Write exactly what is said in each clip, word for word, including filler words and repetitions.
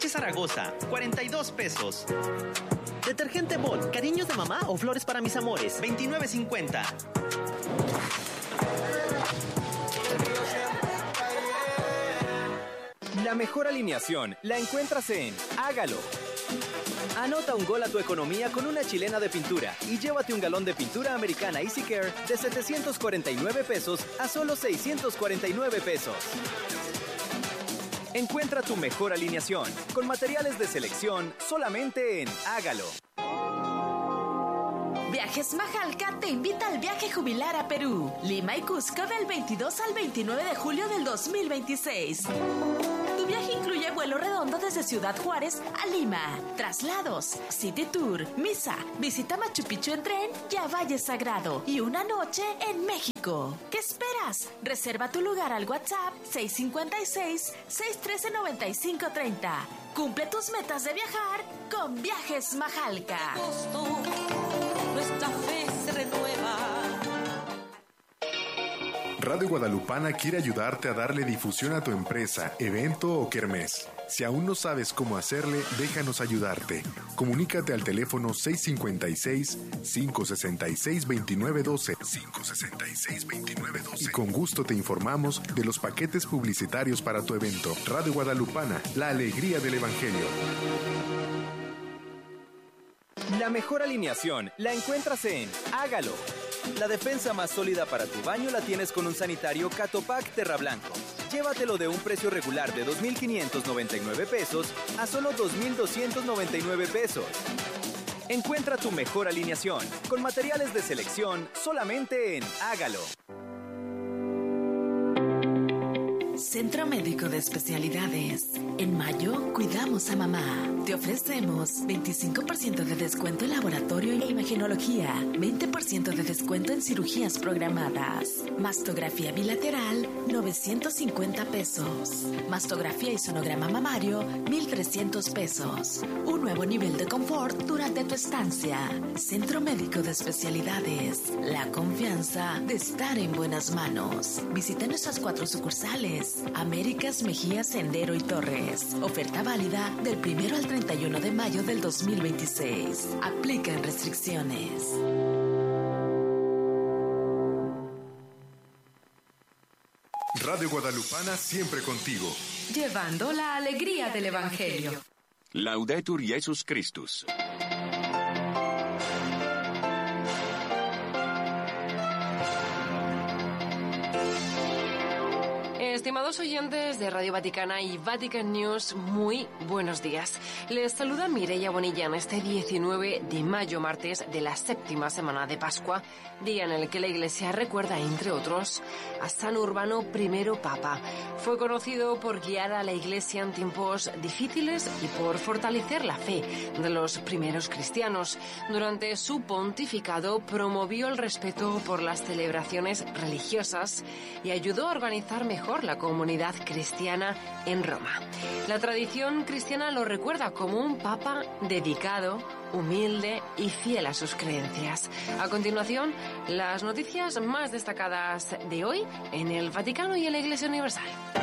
Leche Zaragoza, cuarenta y dos pesos. Detergente Bolt, cariños de mamá o flores para mis amores, veintinueve cincuenta. La mejor alineación la encuentras en Hágalo. Anota un gol a tu economía con una chilena de pintura y llévate un galón de pintura americana Easy Care de setecientos cuarenta y nueve pesos a solo seiscientos cuarenta y nueve pesos. Encuentra tu mejor alineación con materiales de selección solamente en Hágalo. Viajes Majalca te invita al viaje jubilar a Perú, Lima y Cusco del veintidós al veintinueve de julio del dos mil veintiséis. Tu viaje incluye vuelo redondo desde Ciudad Juárez a Lima, traslados, City Tour, misa, visita a Machu Picchu en tren y a Valle Sagrado y una noche en México. ¿Qué esperas? Reserva tu lugar al WhatsApp seis cinco seis, seis uno tres, nueve cinco tres cero. Cumple tus metas de viajar con Viajes Majalca. Nuestra fe se renueva. Radio Guadalupana quiere ayudarte a darle difusión a tu empresa, evento o kermés. Si aún no sabes cómo hacerle, déjanos ayudarte. Comunícate al teléfono seis cinco seis, cinco seis seis, dos nueve uno dos, cinco seis seis, dos nueve uno dos y con gusto te informamos de los paquetes publicitarios para tu evento. Radio Guadalupana, la alegría del Evangelio. La mejor alineación la encuentras en Hágalo. La defensa más sólida para tu baño la tienes con un sanitario Catopac Terra Blanco. Llévatelo de un precio regular de dos mil quinientos noventa y nueve pesos a solo dos mil doscientos noventa y nueve pesos. Encuentra tu mejor alineación con materiales de selección solamente en Hágalo. Centro Médico de Especialidades. En mayo, cuidamos a mamá. Te ofrecemos veinticinco por ciento de descuento en laboratorio e imagenología, veinte por ciento de descuento en cirugías programadas. Mastografía bilateral, novecientos cincuenta pesos. Mastografía y sonograma mamario, mil trescientos pesos. Un nuevo nivel de confort durante tu estancia. Centro Médico de Especialidades. La confianza de estar en buenas manos. Visita nuestras cuatro sucursales. Américas, Mejía, Sendero y Torres. Oferta válida del primero al treinta y uno de mayo del dos mil veintiséis. Aplican restricciones. Radio Guadalupana siempre contigo. Llevando la alegría del Evangelio. Laudetur Jesus Christus. Estimados oyentes de Radio Vaticana y Vatican News, muy buenos días. Les saluda Mireia Bonilla en este diecinueve de mayo, martes de la séptima semana de Pascua, día en el que la Iglesia recuerda, entre otros, a San Urbano primero Papa. Fue conocido por guiar a la Iglesia en tiempos difíciles y por fortalecer la fe de los primeros cristianos. Durante su pontificado promovió el respeto por las celebraciones religiosas y ayudó a organizar mejor la comunidad cristiana en Roma. La tradición cristiana lo recuerda como un papa dedicado, humilde y fiel a sus creencias. A continuación, las noticias más destacadas de hoy en el Vaticano y en la Iglesia Universal.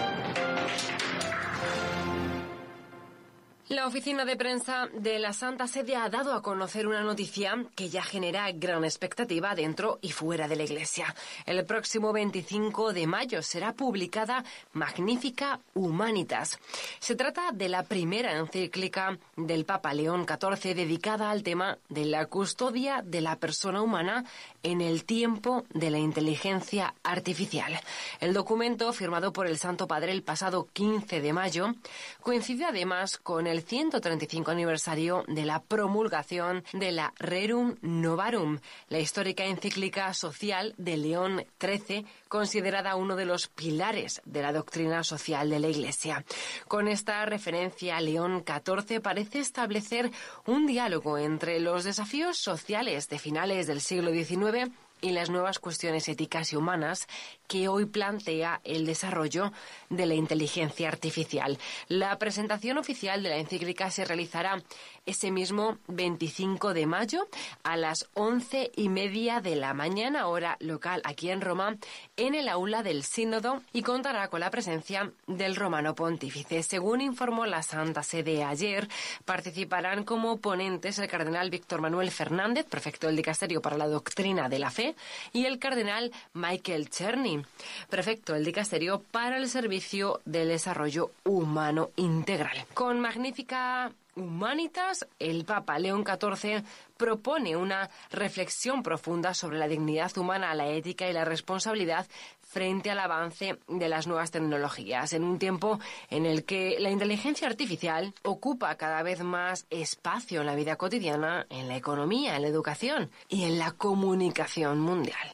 La oficina de prensa de la Santa Sede ha dado a conocer una noticia que ya genera gran expectativa dentro y fuera de la Iglesia. El próximo veinticinco de mayo será publicada Magnificat Humanitas. Se trata de la primera encíclica del Papa León catorce dedicada al tema de la custodia de la persona humana en el tiempo de la inteligencia artificial. El documento, firmado por el Santo Padre el pasado quince de mayo, coincide además con el ciento treinta y cinco aniversario de la promulgación de la Rerum Novarum, la histórica encíclica social de León trece, considerada uno de los pilares de la doctrina social de la Iglesia. Con esta referencia, León catorce parece establecer un diálogo entre los desafíos sociales de finales del siglo diecinueve y las nuevas cuestiones éticas y humanas que hoy plantea el desarrollo de la inteligencia artificial. La presentación oficial de la encíclica se realizará ese mismo veinticinco de mayo a las once y media de la mañana, hora local aquí en Roma, en el aula del Sínodo, y contará con la presencia del Romano Pontífice. Según informó la Santa Sede ayer, participarán como ponentes el cardenal Víctor Manuel Fernández, prefecto del Dicasterio para la Doctrina de la Fe, y el cardenal Michael Czerny, prefecto del Dicasterio para el Servicio del Desarrollo Humano Integral. Con magnífica Humanitas, el Papa León catorce propone una reflexión profunda sobre la dignidad humana, la ética y la responsabilidad frente al avance de las nuevas tecnologías, en un tiempo en el que la inteligencia artificial ocupa cada vez más espacio en la vida cotidiana, en la economía, en la educación y en la comunicación mundial.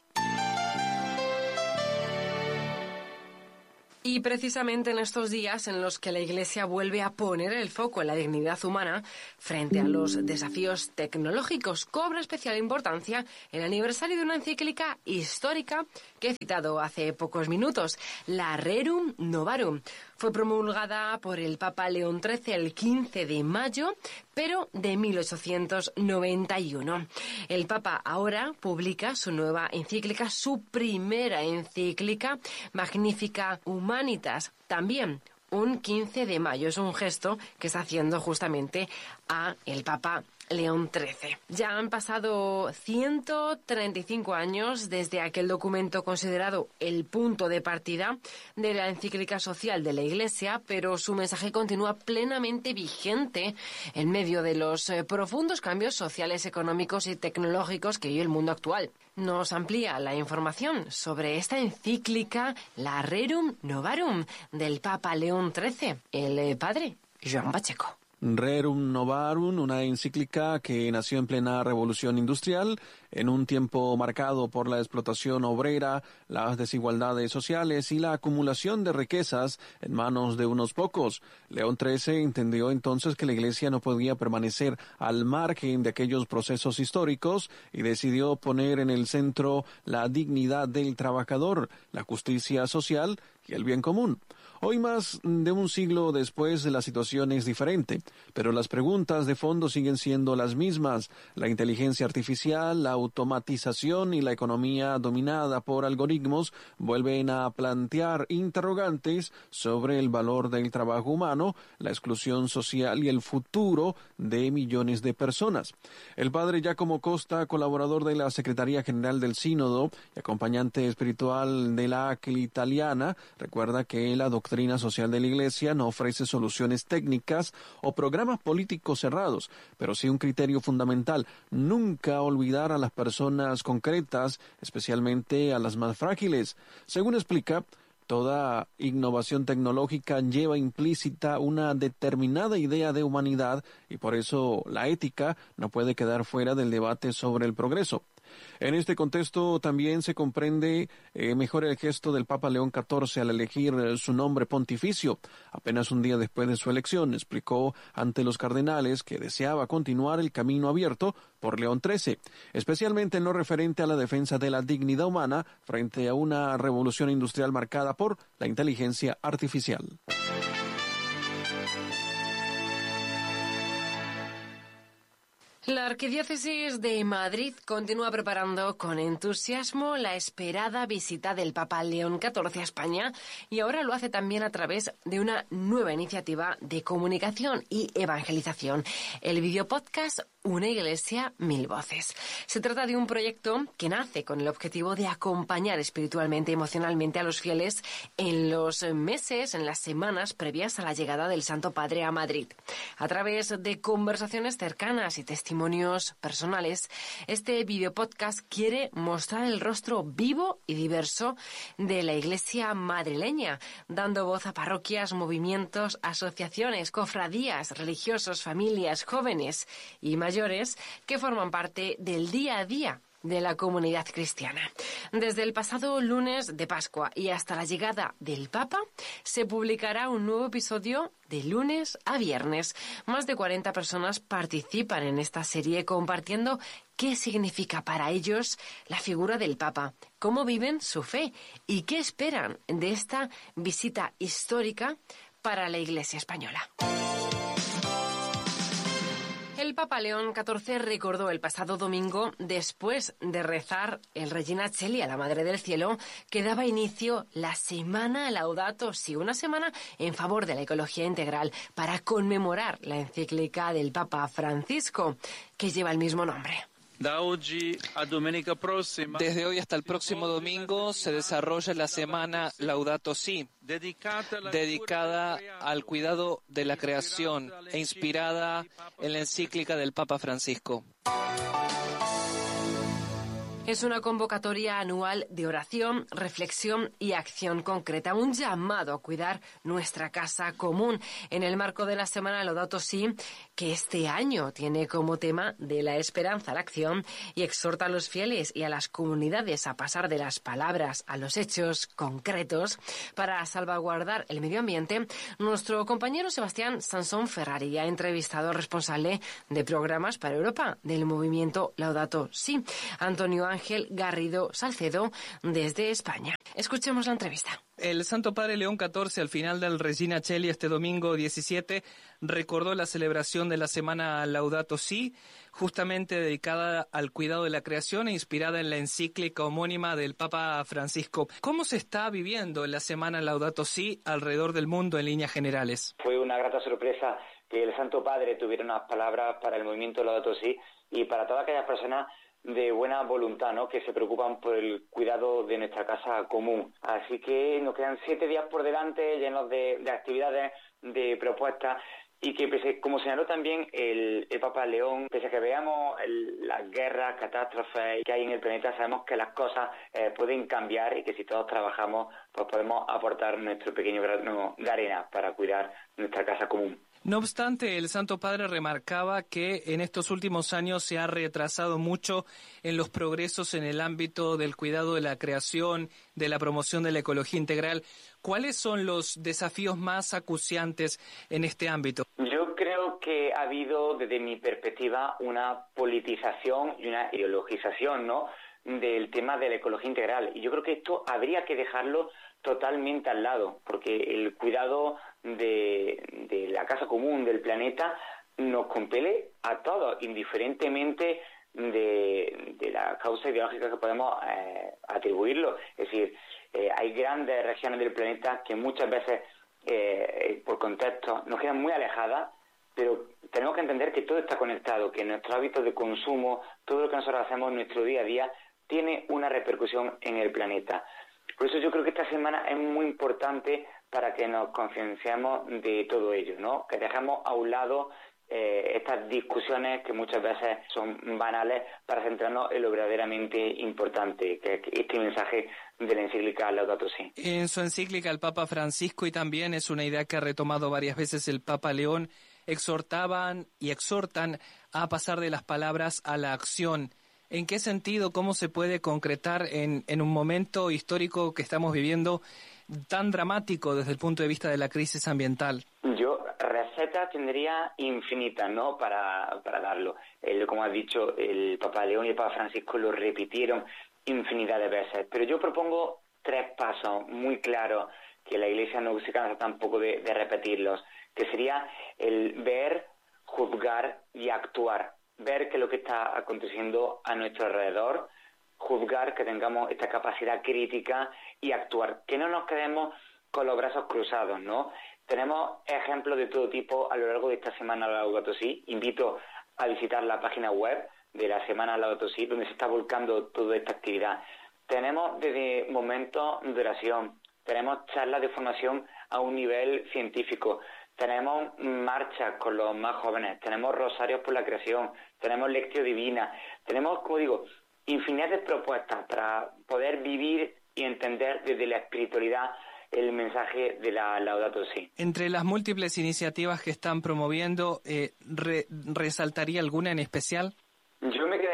Y precisamente en estos días en los que la Iglesia vuelve a poner el foco en la dignidad humana frente a los desafíos tecnológicos, cobra especial importancia el aniversario de una encíclica histórica que he citado hace pocos minutos, la Rerum Novarum. Fue promulgada por el Papa León trece el quince de mayo, pero de mil ochocientos noventa y uno. El Papa ahora publica su nueva encíclica, su primera encíclica, Magnifica Humanitas, también un quince de mayo. Es un gesto que está haciendo justamente a el Papa León trece. Ya han pasado ciento treinta y cinco años desde aquel documento considerado el punto de partida de la encíclica social de la Iglesia, pero su mensaje continúa plenamente vigente en medio de los eh, profundos cambios sociales, económicos y tecnológicos que vive el mundo actual. Nos amplía la información sobre esta encíclica, la Rerum Novarum, del Papa León trece, el eh, padre Joan Pacheco. Rerum Novarum, una encíclica que nació en plena revolución industrial, en un tiempo marcado por la explotación obrera, las desigualdades sociales y la acumulación de riquezas en manos de unos pocos. León trece entendió entonces que la Iglesia no podía permanecer al margen de aquellos procesos históricos y decidió poner en el centro la dignidad del trabajador, la justicia social y el bien común. Hoy, más de un siglo después, la situación es diferente, pero las preguntas de fondo siguen siendo las mismas. La inteligencia artificial, la automatización y la economía dominada por algoritmos vuelven a plantear interrogantes sobre el valor del trabajo humano, la exclusión social y el futuro de millones de personas. El padre Giacomo Costa, colaborador de la Secretaría General del Sínodo y acompañante espiritual de la A C L italiana, recuerda que la doctrina La doctrina social de la Iglesia no ofrece soluciones técnicas o programas políticos cerrados, pero sí un criterio fundamental: nunca olvidar a las personas concretas, especialmente a las más frágiles. Según explica, toda innovación tecnológica lleva implícita una determinada idea de humanidad y por eso la ética no puede quedar fuera del debate sobre el progreso. En este contexto también se comprende eh, mejor el gesto del Papa León catorce al elegir eh, su nombre pontificio. Apenas un día después de su elección, explicó ante los cardenales que deseaba continuar el camino abierto por León trece, especialmente en lo referente a la defensa de la dignidad humana frente a una revolución industrial marcada por la inteligencia artificial. La Arquidiócesis de Madrid continúa preparando con entusiasmo la esperada visita del Papa León catorce a España y ahora lo hace también a través de una nueva iniciativa de comunicación y evangelización, el videopodcast Una Iglesia, Mil Voces. Se trata de un proyecto que nace con el objetivo de acompañar espiritualmente y emocionalmente a los fieles en los meses, en las semanas previas a la llegada del Santo Padre a Madrid. A través de conversaciones cercanas y testimonios personales, este videopodcast quiere mostrar el rostro vivo y diverso de la Iglesia madrileña, dando voz a parroquias, movimientos, asociaciones, cofradías, religiosos, familias, jóvenes y mayores que forman parte del día a día de la comunidad cristiana. Desde el pasado lunes de Pascua y hasta la llegada del Papa, se publicará un nuevo episodio de lunes a viernes. Más de cuarenta personas participan en esta serie compartiendo qué significa para ellos la figura del Papa, cómo viven su fe y qué esperan de esta visita histórica para la Iglesia española. El Papa León catorce recordó el pasado domingo, después de rezar el Regina Coeli a la Madre del Cielo, que daba inicio la Semana Laudato Si, una semana en favor de la ecología integral para conmemorar la encíclica del Papa Francisco, que lleva el mismo nombre. Desde hoy hasta el próximo domingo se desarrolla la semana Laudato Si, dedicada al cuidado de la creación e inspirada en la encíclica del Papa Francisco. Es una convocatoria anual de oración, reflexión y acción concreta, un llamado a cuidar nuestra casa común en el marco de la Semana Laudato Si, que este año tiene como tema de la esperanza a la acción y exhorta a los fieles y a las comunidades a pasar de las palabras a los hechos concretos para salvaguardar el medio ambiente. Nuestro compañero Sebastián Sansón Ferrari ha entrevistado al responsable de programas para Europa del movimiento Laudato Si, Antonio Ángel Garrido Salcedo, desde España. Escuchemos la entrevista. El Santo Padre León catorce, al final del Regina Coeli este domingo diecisiete, recordó la celebración de la semana Laudato Si, justamente dedicada al cuidado de la creación e inspirada en la encíclica homónima del Papa Francisco. ¿Cómo se está viviendo la semana Laudato Si alrededor del mundo en líneas generales? Fue una grata sorpresa que el Santo Padre tuviera unas palabras para el movimiento Laudato Si y para todas aquellas personas de buena voluntad, ¿no?, que se preocupan por el cuidado de nuestra casa común. Así que nos quedan siete días por delante llenos de, de actividades, de propuestas, y que, pese, como señaló también el, el Papa León, pese a que veamos el, las guerras, catástrofes que hay en el planeta, sabemos que las cosas eh, pueden cambiar y que si todos trabajamos, pues podemos aportar nuestro pequeño grano de arena para cuidar nuestra casa común. No obstante, el Santo Padre remarcaba que en estos últimos años se ha retrasado mucho en los progresos en el ámbito del cuidado de la creación, de la promoción de la ecología integral. ¿Cuáles son los desafíos más acuciantes en este ámbito? Yo creo que ha habido, desde mi perspectiva, una politización y una ideologización, ¿no?, del tema de la ecología integral. Y yo creo que esto habría que dejarlo totalmente al lado, porque el cuidado de, de la casa común, del planeta, nos compele a todos, indiferentemente de, de la causa ideológica que podemos eh, atribuirlo. Es decir, eh, hay grandes regiones del planeta que muchas veces, eh, por contexto, nos quedan muy alejadas, pero tenemos que entender que todo está conectado, que nuestros hábitos de consumo, todo lo que nosotros hacemos en nuestro día a día, tiene una repercusión en el planeta. Por eso yo creo que esta semana es muy importante para que nos concienciemos de todo ello, ¿no? Que dejemos a un lado eh, estas discusiones que muchas veces son banales para centrarnos en lo verdaderamente importante, que es este mensaje de la encíclica Laudato Si. En su encíclica el Papa Francisco, y también es una idea que ha retomado varias veces el Papa León, exhortaban y exhortan a pasar de las palabras a la acción. ¿En qué sentido, cómo se puede concretar en, en un momento histórico que estamos viviendo tan dramático desde el punto de vista de la crisis ambiental? Yo recetas tendría infinitas, ¿no?, para, para darlo. El, como ha dicho el Papa León y el Papa Francisco, lo repitieron infinidad de veces. Pero yo propongo tres pasos muy claros que la Iglesia no se cansa tampoco de, de repetirlos, que sería el ver, juzgar y actuar. Ver qué es lo que está aconteciendo a nuestro alrededor, juzgar, que tengamos esta capacidad crítica y actuar, que no nos quedemos con los brazos cruzados, ¿no? Tenemos ejemplos de todo tipo a lo largo de esta semana Laudato Si. Invito a visitar la página web de la semana Laudato Si, donde se está volcando toda esta actividad. Tenemos desde momentos de oración, tenemos charlas de formación a un nivel científico, tenemos marchas con los más jóvenes, tenemos rosarios por la creación, tenemos lectio divina, tenemos, como digo, infinidad de propuestas para poder vivir y entender desde la espiritualidad el mensaje de la Laudato Si. Entre las múltiples iniciativas que están promoviendo, eh, re, ¿resaltaría alguna en especial? Yo me quedaría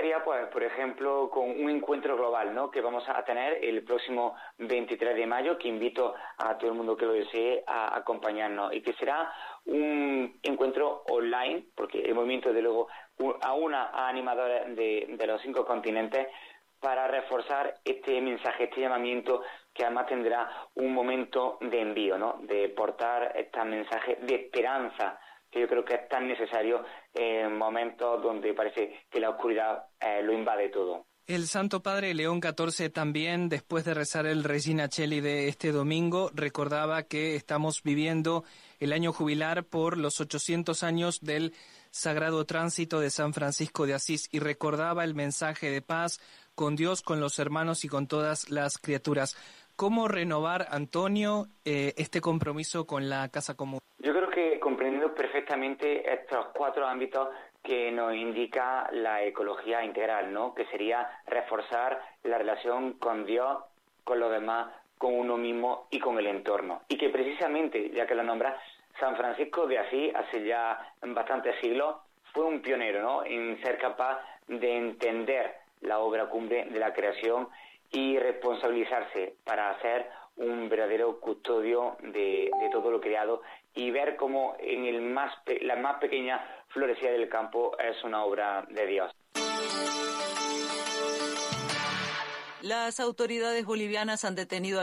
empezaría, pues, por ejemplo, con un encuentro global, ¿no?, que vamos a tener el próximo veintitrés de mayo, que invito a todo el mundo que lo desee a acompañarnos, y que será un encuentro online, porque el movimiento, de luego, aúna a animadores de, de los cinco continentes para reforzar este mensaje, este llamamiento, que además tendrá un momento de envío, ¿no?, de portar este mensaje de esperanza, que yo creo que es tan necesario en momentos donde parece que la oscuridad eh, lo invade todo. El Santo Padre León catorce también, después de rezar el Regina Coeli de este domingo, recordaba que estamos viviendo el año jubilar por los ochocientos años del Sagrado Tránsito de San Francisco de Asís, y recordaba el mensaje de paz con Dios, con los hermanos y con todas las criaturas. ¿Cómo renovar, Antonio, eh, este compromiso con la casa común? Yo creo que comprendiendo perfectamente estos cuatro ámbitos que nos indica la ecología integral, ¿no?, que sería reforzar la relación con Dios, con los demás, con uno mismo y con el entorno. Y que precisamente, ya que lo nombras, San Francisco de Asís, hace ya bastantes siglos, fue un pionero, ¿no?, en ser capaz de entender la obra cumbre de la creación y responsabilizarse para ser un verdadero custodio de, de todo lo creado, y ver cómo en el más la más pequeña florecida del campo es una obra de Dios. Las autoridades bolivianas han detenido